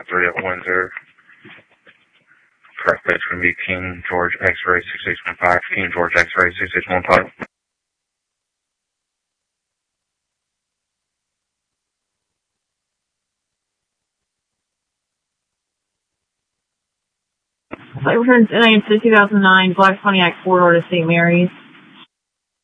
3 at Windsor. Correct place going to be King George X-Ray 6615. King George X-Ray 6615. Flight returns NIMC 2009, Black Pontiac corridor to St. Mary's.